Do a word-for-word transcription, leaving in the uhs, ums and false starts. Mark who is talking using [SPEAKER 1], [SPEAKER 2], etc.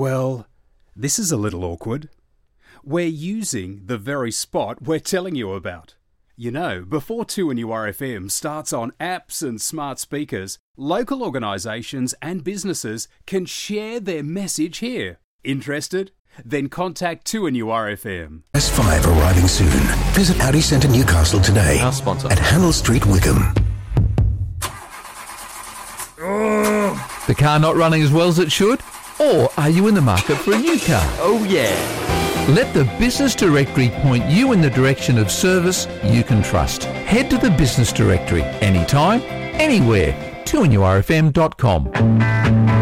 [SPEAKER 1] Well, this is a little awkward. We're using the very spot we're telling you about. You know, before two N U R F M starts on apps and smart speakers, local organisations and businesses can share their message here. Interested? Then contact two N U R F M.
[SPEAKER 2] S five arriving soon. Visit Audi Centre Newcastle today.
[SPEAKER 3] Our sponsor.
[SPEAKER 2] At Hannell Street, Wickham.
[SPEAKER 4] The car not running as well as it should? Or are you in the market for a new car?
[SPEAKER 3] Oh yeah.
[SPEAKER 4] Let the Business Directory point you in the direction of service you can trust. Head to the Business Directory anytime, anywhere. two N U R F M dot com.